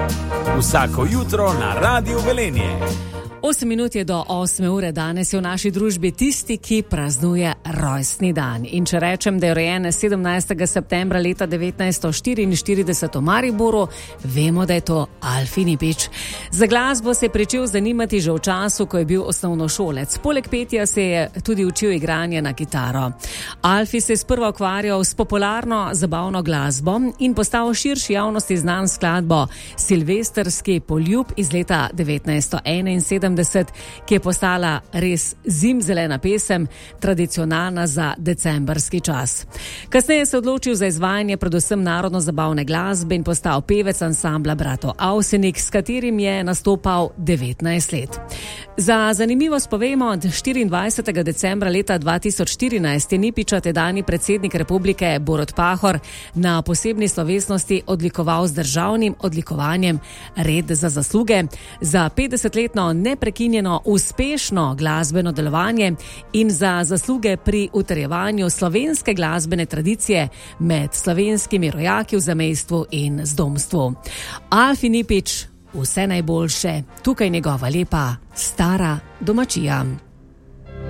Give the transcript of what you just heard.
Vsako jutro na Radiu Velenje. 8 minut je do 8 ure, danes je v naši družbi tisti, ki praznuje rojstni dan. In če rečem, da je rojen 17. septembra leta 1944 v Mariboru, vemo, da je to Alfi Nipič. Za glasbo se je pričel zanimati že v času, ko je bil osnovnošolec. Poleg petja se je tudi učil igranje na kitaro. Alfi se je sprva ukvarjal s popularno zabavno glasbo in postal širši javnosti znan skladbo Silvestrski poljub iz leta 1971, ki je postala res zimzelena pesem, tradicionalna za decembrski čas. Kasneje se je odločil za izvajanje predvsem narodno-zabavne glasbe in postal pevec ansambla Bratov Avsenik, s katerim je nastopal 19 let. Za zanimivost povemo, od 24. decembra leta 2014 je Nipiča tedajni predsednik republike Borut Pahor na posebni slovesnosti odlikoval z državnim odlikovanjem Red za zasluge za 50-letno neprekinjeno uspešno glasbeno delovanje in za zasluge pri utrjevanju slovenske glasbene tradicije med slovenskimi rojaki v zamejstvu in zdomstvu. Alfi Nipič, vse najboljše, tukaj njegova lepa stara domačija.